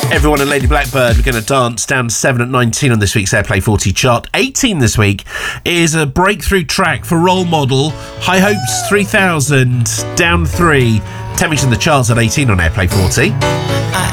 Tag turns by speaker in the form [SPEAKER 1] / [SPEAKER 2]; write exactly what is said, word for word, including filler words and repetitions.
[SPEAKER 1] Everyone and Lady Blackbird, we're going to dance down seven at nineteen on this week's Airplay forty chart. eighteen this week is a breakthrough track for Role Model. High Hopes three thousand, down three. ten weeks in the charts at eighteen on Airplay forty.